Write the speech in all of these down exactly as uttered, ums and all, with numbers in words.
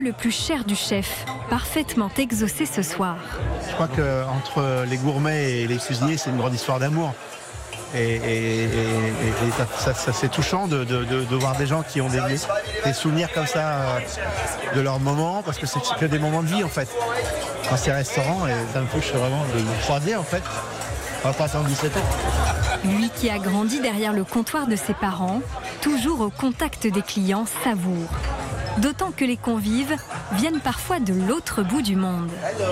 Le plus cher du chef, parfaitement exaucé ce soir. Je crois qu'entre les gourmets et les cuisiniers, c'est une grande histoire d'amour. Et, et, et, et ça, ça, c'est touchant de, de, de, de voir des gens qui ont des, des souvenirs comme ça euh, de leurs moments, parce que c'est que des moments de vie en fait. Dans ces restaurants, et ça me touche vraiment de le croiser en fait. On va pas attendre dix-sept ans. Lui qui a grandi derrière le comptoir de ses parents, toujours au contact des clients, savoure. D'autant que les convives viennent parfois de l'autre bout du monde. Hello.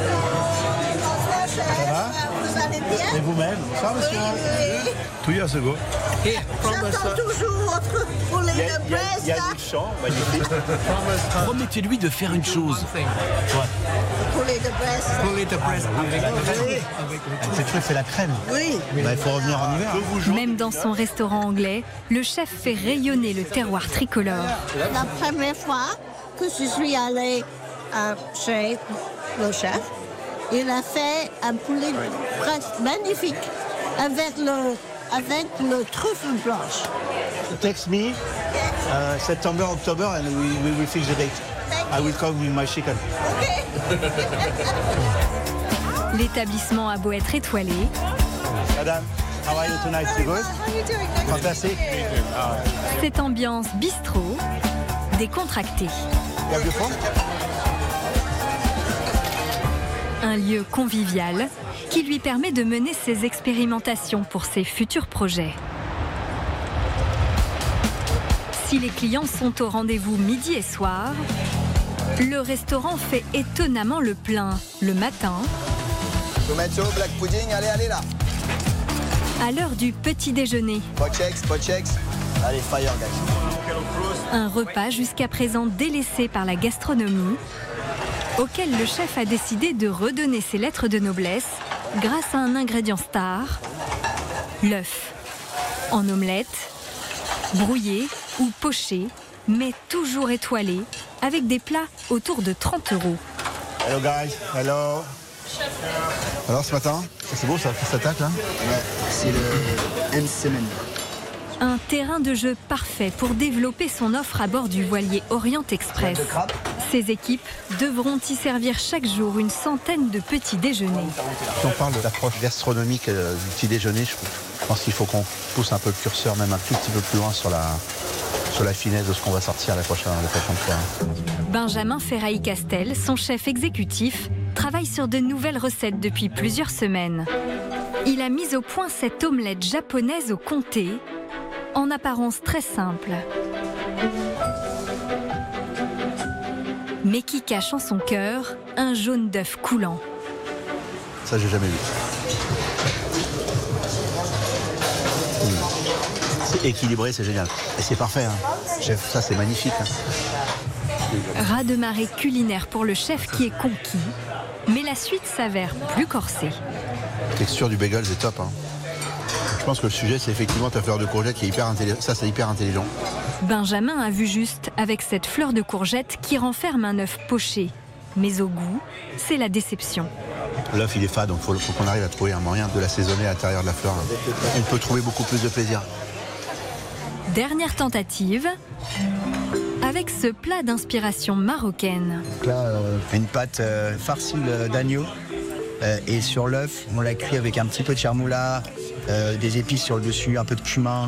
Ça va? Vous allez bien? Et vous-même? Ça, monsieur? Oui. Two years ago. J'attends toujours pour les deux Il y a, il y a là. du chant, magnifique. Promettez-lui de faire une chose. Pour les deux Brest. Pour les deux Brest avec la crème. C'est truc, c'est la crème. Oui. Bah, il faut revenir en hiver. Même dans son restaurant anglais, le chef fait rayonner le terroir tricolore. La première fois que je suis allée euh, chez le chef, il a fait un poulet presque magnifique avec le, avec le truffe blanche. Text me uh, September, October, and we, we will fix the date. I will come with my chicken. L'établissement a beau être étoilé, Madame, how are you tonight? You good? Fantastique. cette ambiance bistrot, décontractée. You have your phone? Un lieu convivial qui lui permet de mener ses expérimentations pour ses futurs projets. Si les clients sont au rendez-vous midi et soir, le restaurant fait étonnamment le plein le matin, Tomato, black pudding, allez, allez là. à l'heure du petit déjeuner. Pochex, pochex. Allez, fire, guys. Un repas jusqu'à présent délaissé par la gastronomie, auquel le chef a décidé de redonner ses lettres de noblesse grâce à un ingrédient star, l'œuf. En omelette, brouillé ou poché, mais toujours étoilé, avec des plats autour de trente euros. Hello guys, hello. Alors ce matin, c'est beau ça, ça s'attaque là? Ouais, c'est le M semaine. Un terrain de jeu parfait pour développer son offre à bord du voilier Orient Express. Ses équipes devront y servir chaque jour une centaine de petits déjeuners. Si on parle de l'approche gastronomique euh, du petit déjeuner, je pense qu'il faut qu'on pousse un peu le curseur, même un tout petit peu plus loin sur la, sur la finesse de ce qu'on va sortir la prochaine, la prochaine fois. Benjamin Ferraille-Castel, son chef exécutif, travaille sur de nouvelles recettes depuis plusieurs semaines. Il a mis au point cette omelette japonaise au comté, en apparence très simple, mais qui cache en son cœur un jaune d'œuf coulant. Ça, j'ai jamais vu. Mmh. C'est équilibré, c'est génial. Et c'est parfait, hein. Chef, ça c'est magnifique. Hein. Raz de marée culinaire pour le chef qui est conquis, mais la suite s'avère plus corsée. La texture du bagel, c'est top. Hein. Je pense que le sujet, c'est effectivement ta fleur de courgette qui est hyper intelligente. Ça, c'est hyper intelligent. Benjamin a vu juste avec cette fleur de courgette qui renferme un œuf poché. Mais au goût, c'est la déception. L'œuf, il est fade, donc il faut, faut qu'on arrive à trouver un moyen de l'assaisonner à l'intérieur de la fleur. On peut trouver beaucoup plus de plaisir. Dernière tentative, avec ce plat d'inspiration marocaine. Donc là, euh, une pâte euh, farcie d'agneau. Euh, et sur l'œuf, on l'a cuit avec un petit peu de charmoula, euh, des épices sur le dessus, un peu de cumin.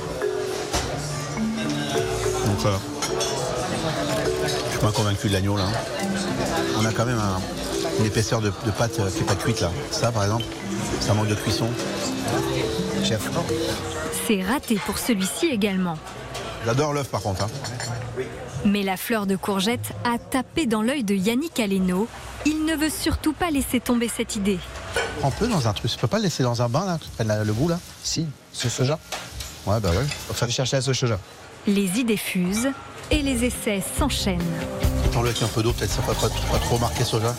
Donc voilà. Je suis pas convaincu de l'agneau là. On a quand même un, une épaisseur de, de pâte qui n'est pas cuite là. Ça par exemple, ça manque de cuisson. Chef. C'est raté pour celui-ci également. J'adore l'œuf par contre. Hein. Mais la fleur de courgette a tapé dans l'œil de Yannick Aleno. Il ne veut surtout pas laisser tomber cette idée. On peut dans un truc, tu peux pas le laisser dans un bain là, tu prennes la- le goût là? Si, sauce soja. Ouais bah ouais. Faut chercher la sauce soja. Les idées fusent et les essais s'enchaînent. Mettons-le avec un peu d'eau, peut-être ça va pas, pas trop marquer soja.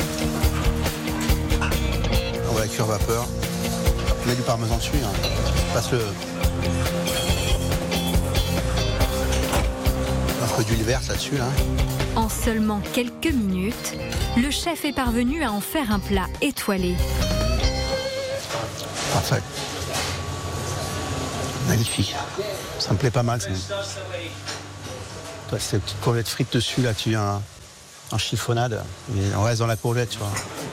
On va la cuire vapeur. On met du parmesan dessus. Hein. Passe le. Un peu d'huile verte là-dessus là. En seulement quelques minutes, le chef est parvenu à en faire un plat étoilé. Parfait. Magnifique. Ça me plaît pas mal. C'est... Toi, ces petites courgettes frites dessus, là, tu viens en chiffonnade. Et on reste dans la courgette, tu vois.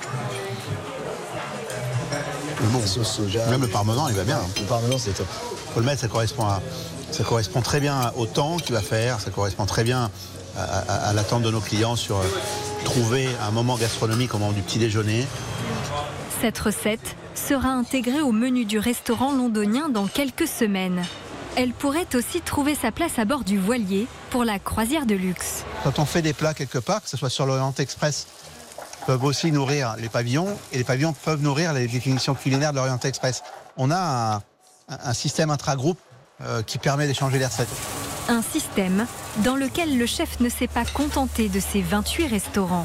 Mais bon, sauce soja. Même le parmesan, il va bien. Hein. Le parmesan, c'est top. Faut le mettre, ça correspond, à, ça correspond très bien au temps qu'il va faire, ça correspond très bien à, à, à l'attente de nos clients sur euh, trouver un moment gastronomique au moment du petit déjeuner. Cette recette sera intégrée au menu du restaurant londonien dans quelques semaines. Elle pourrait aussi trouver sa place à bord du voilier pour la croisière de luxe. Quand on fait des plats quelque part, que ce soit sur l'Orient Express, peuvent aussi nourrir les pavillons et les pavillons peuvent nourrir les définitions culinaires de l'Orient Express. On a un, un système intragroupe euh, qui permet d'échanger les recettes. Un système dans lequel le chef ne s'est pas contenté de ses vingt-huit restaurants.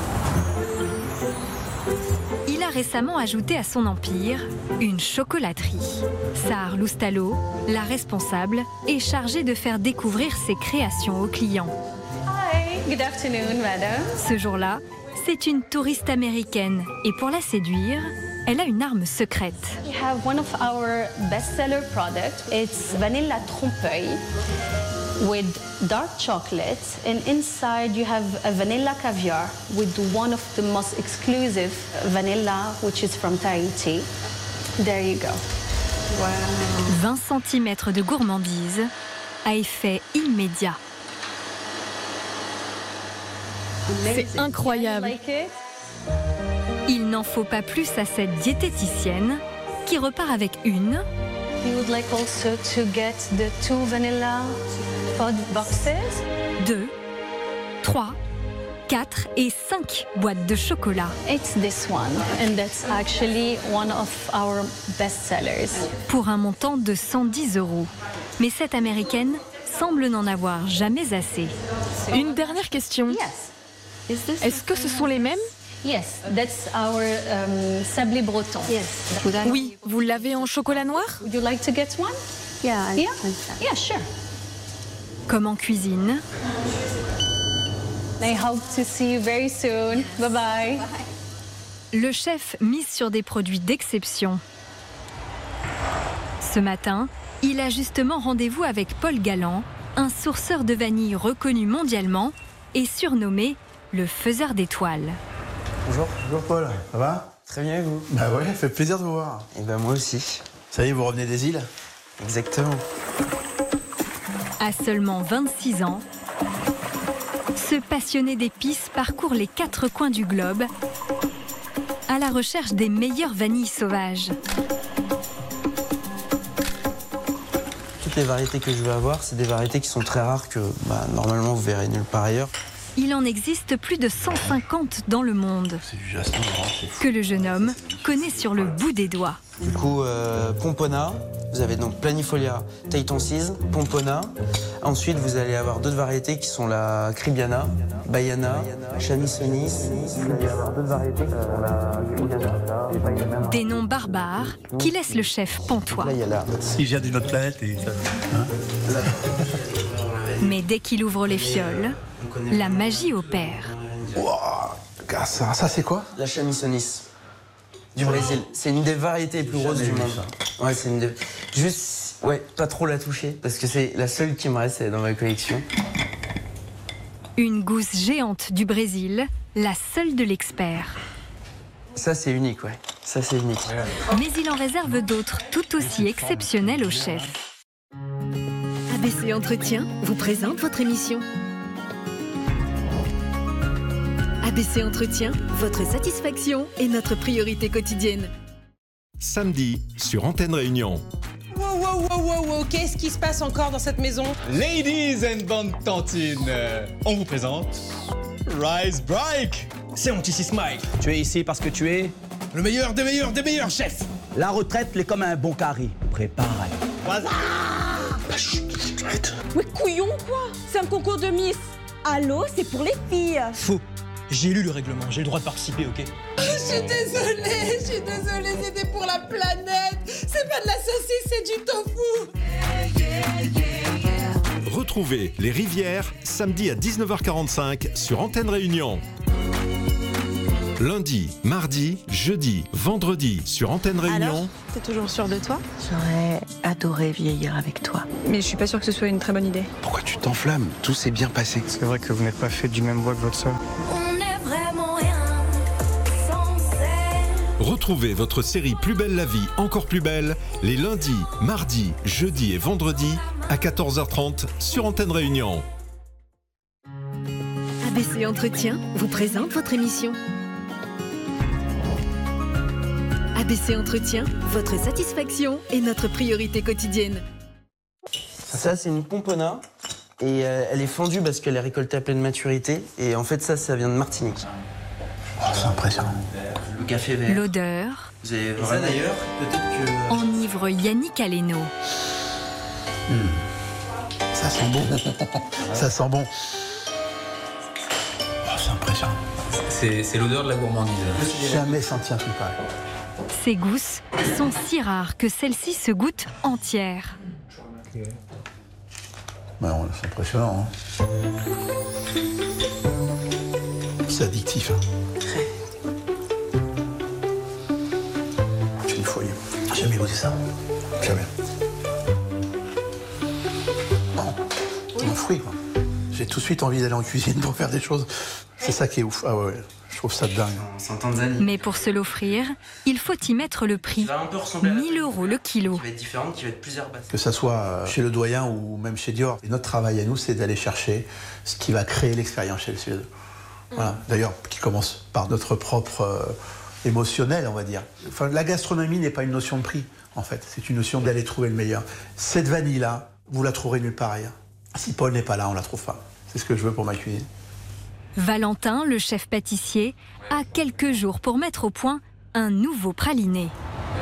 Il a récemment ajouté à son empire une chocolaterie. Sahar Loustalo, la responsable, est chargée de faire découvrir ses créations aux clients. Hi, good afternoon, madam. Ce jour-là, c'est une touriste américaine et pour la séduire, elle a une arme secrète. We have one of our best-seller products. It's vanilla trompe-l'œil with dark chocolate, and inside you have a vanilla caviar with one of the most exclusive vanilla, which is from Tahiti. There you go. Wow. vingt centimètres de gourmandise à effet immédiat. C'est incroyable. Il n'en faut pas plus à cette diététicienne qui repart avec une. You would like also to get the two vanilla pod boxes? Deux, trois, quatre et cinq boîtes de chocolat. It's this one, and that's actually one of our best sellers. Pour un montant de cent dix euros. Mais cette américaine semble n'en avoir jamais assez. Une dernière question. Yes. Est-ce que ce sont les mêmes? Yes, that's our um, sablé breton. Yes. Oui, vous l'avez en chocolat noir? Would you like to get one? Yeah, Yeah, yeah, sure. Comme en cuisine, I hope to see you very soon. Bye bye. le chef mise sur des produits d'exception. Ce matin, il a justement rendez-vous avec Paul Galland, un sourceur de vanille reconnu mondialement et surnommé le faiseur d'étoiles. Bonjour. Bonjour Paul, ça va? Très bien, et vous? Bah ouais, ça fait plaisir de vous voir. Et ben moi aussi. Ça y est, vous revenez des îles? Exactement. À seulement vingt-six ans, ce passionné d'épices parcourt les quatre coins du globe à la recherche des meilleures vanilles sauvages. Toutes les variétés que je veux avoir, c'est des variétés qui sont très rares que bah, normalement vous verrez nulle part ailleurs. Il en existe plus de cent cinquante dans le monde, C'est du jasmin, c'est fou. que le jeune homme connaît sur le bout des doigts. Du coup, euh, Pompona, vous avez donc Planifolia Tahitensis, Pompona. Ensuite, vous allez avoir d'autres variétés qui sont la Cribiana, Baiana, Chamissonis. Vous allez avoir d'autres variétés qui sont la Cribiana et Baiana. Des noms barbares qui laissent le chef pantois. Là, il y a la... Il vient d'une autre planète et ça... Hein? Mais dès qu'il ouvre les fioles, la magie opère. Wow, ça, ça c'est quoi? La Chamissonis du Brésil. C'est une des variétés les plus grosses du monde. Ouais, c'est une des... Juste, ouais, pas trop la toucher parce que c'est la seule qui me reste dans ma collection. Une gousse géante du Brésil, la seule de l'expert. Ça, c'est unique, ouais. Ça, c'est unique. Mais il en réserve d'autres tout aussi exceptionnelles au chef. A B C Entretien vous présente votre émission. A B C Entretien, votre satisfaction est notre priorité quotidienne. Samedi, sur Antenne Réunion. Wow, wow, wow, wow, wow, qu'est-ce qui se passe encore dans cette maison? Ladies and Band Tantine, euh, on vous présente Rise Break. C'est mon petit Mike. Tu es ici parce que tu es le meilleur des meilleurs des meilleurs, chef. La retraite l'est comme un bon carré. Prépare. Mais couillon quoi? C'est un concours de Miss. Allô, c'est pour les filles. Faux. J'ai lu le règlement, j'ai le droit de participer, ok? Je suis désolée, je suis désolée, c'était pour la planète. C'est pas de la saucisse, c'est du tofu. Retrouvez Les Rivières, samedi à dix-neuf heures quarante-cinq sur Antenne Réunion. Lundi, mardi, jeudi, vendredi sur Antenne Réunion. Alors, t'es toujours sûr de toi? J'aurais adoré vieillir avec toi. Mais je suis pas sûre que ce soit une très bonne idée. Pourquoi tu t'enflammes? Tout s'est bien passé. C'est vrai que vous n'êtes pas fait du même bois que votre sœur. On est vraiment rien sans elle. Retrouvez votre série Plus belle la vie, encore plus belle, les lundis, mardis, jeudis et vendredis à quatorze heures trente sur Antenne Réunion. A B C Entretien vous présente votre émission. A B C Entretien, votre satisfaction est notre priorité quotidienne. Ça, c'est une pompona. Et euh, elle est fondue parce qu'elle est récoltée à pleine maturité. Et en fait, ça, ça vient de Martinique. Oh, c'est impressionnant. Le café vert. L'odeur. Vous avez ça d'ailleurs, peut-être que... Enivre Yannick Aleno. Mmh. Ça sent bon. Ça sent bon. Oh, c'est impressionnant. C'est l'odeur de la gourmandise. J'ai jamais senti un truc pareil. Ces gousses sont si rares que celles-ci se goûtent entières. Bah, c'est impressionnant. Hein. C'est addictif. Hein. C'est une folie. J'ai jamais goûté ça. Jamais. Non. Un fruit, quoi. J'ai tout de suite envie d'aller en cuisine pour faire des choses. C'est ça qui est ouf. Ah ouais, ouais. Je trouve ça dingue. C'est en Tanzanie. Mais pour se l'offrir, il faut y mettre le prix. mille euros le kilo. Qui va être différente, qui va être plus herbace. Que ça soit chez le doyen ou même chez Dior. Et notre travail à nous, c'est d'aller chercher ce qui va créer l'expérience chez le Sud. Voilà. D'ailleurs, qui commence par notre propre euh, émotionnel, on va dire. Enfin, la gastronomie n'est pas une notion de prix, en fait. C'est une notion d'aller trouver le meilleur. Cette vanille-là, vous la trouverez nulle part ailleurs. Si Paul n'est pas là, on la trouve pas. C'est ce que je veux pour ma cuisine. Valentin, le chef pâtissier, a quelques jours pour mettre au point un nouveau praliné.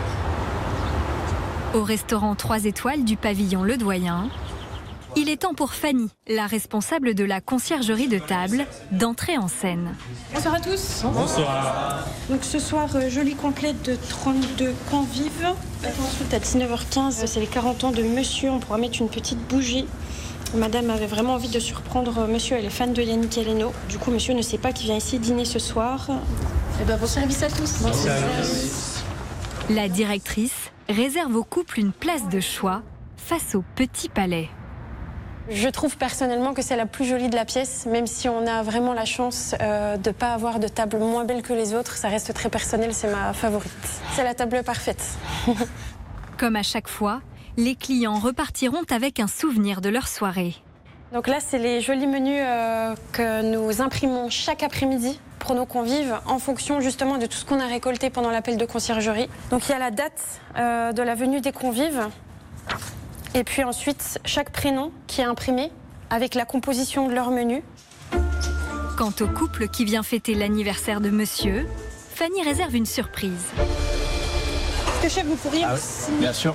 Au restaurant trois étoiles du pavillon Le Doyen, il est temps pour Fanny, la responsable de la conciergerie de table, d'entrer en scène. Bonsoir à tous. Bonsoir. Donc ce soir, euh, jolie complète de trente-deux convives. Ensuite, à dix-neuf heures quinze, c'est les quarante ans de monsieur. On pourra mettre une petite bougie. Madame avait vraiment envie de surprendre monsieur, elle est fan de Yannick Aleno. Du coup, monsieur ne sait pas qu'il vient ici dîner ce soir. Et ben, bon service à tous. Bon service. La directrice réserve au couple une place de choix face au Petit Palais. Je trouve personnellement que c'est la plus jolie de la pièce, même si on a vraiment la chance euh, de ne pas avoir de table moins belle que les autres. Ça reste très personnel, c'est ma favorite. C'est la table parfaite. Comme à chaque fois, les clients repartiront avec un souvenir de leur soirée. Donc là, c'est les jolis menus euh, que nous imprimons chaque après-midi pour nos convives en fonction justement de tout ce qu'on a récolté pendant l'appel de conciergerie. Donc il y a la date euh, de la venue des convives et puis ensuite chaque prénom qui est imprimé avec la composition de leur menu. Quant au couple qui vient fêter l'anniversaire de monsieur, Fanny réserve une surprise. Est-ce que chef, vous pourriez ah, aussi... Bien sûr.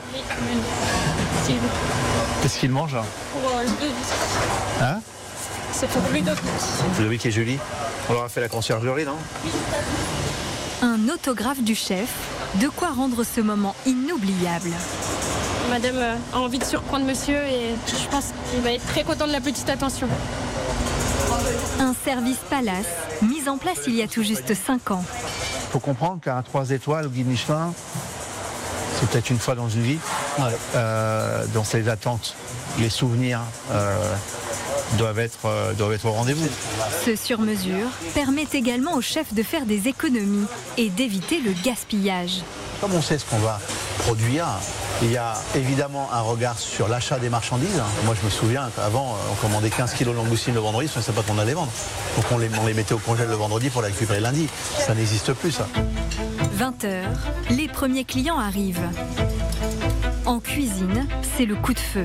Qu'est-ce qu'il mange hein Pour euh, Ludovic. Hein C'est pour Ludovic. Ludovic et Julie. On leur a fait la conciergerie, non? Un autographe du chef, de quoi rendre ce moment inoubliable. Madame a envie de surprendre monsieur et je pense qu'il va être très content de la petite attention. Un service palace, mis en place il y a tout juste cinq ans. Il faut comprendre qu'un trois étoiles au guide Michelin, c'est peut-être une fois dans une vie. Ouais. Euh, dans ces attentes, les souvenirs euh, doivent être, euh, doivent être au rendez-vous. Ce sur-mesure permet également au chef de faire des économies et d'éviter le gaspillage. Comme on sait ce qu'on va produire, il y a évidemment un regard sur l'achat des marchandises. Moi, je me souviens qu'avant, on commandait quinze kilos de langoustines le vendredi, on ne savait pas qu'on allait vendre. Donc on les, on les mettait au congèle le vendredi pour les récupérer le lundi. Ça n'existe plus, ça. vingt heures, les premiers clients arrivent. En cuisine, c'est le coup de feu.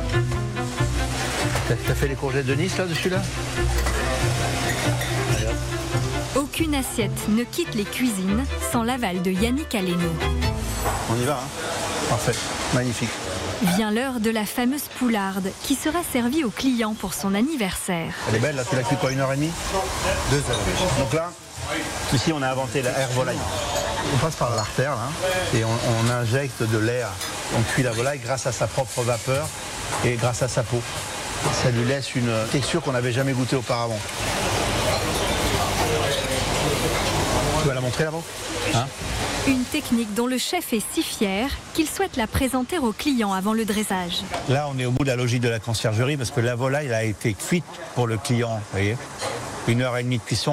T'as fait les courgettes de Nice, là-dessus, là, Aucune assiette ne quitte les cuisines sans l'aval de Yannick Aleno. On y va, hein. Parfait, magnifique. Vient l'heure de la fameuse poularde qui sera servie aux clients pour son anniversaire. Elle est belle, là, tu l'as cuit quoi, une heure et demie? Deux heures. Donc là, ici, on a inventé la air volaille. On passe par l'artère, là, et on, on injecte de l'air. On cuit la volaille grâce à sa propre vapeur et grâce à sa peau. Ça lui laisse une texture qu'on n'avait jamais goûtée auparavant. Tu vas la montrer là-bas hein? Une technique dont le chef est si fier qu'il souhaite la présenter aux clients avant le dressage. Là, on est au bout de la logique de la conciergerie parce que la volaille elle a été cuite pour le client, vous voyez. Une heure et demie de cuisson.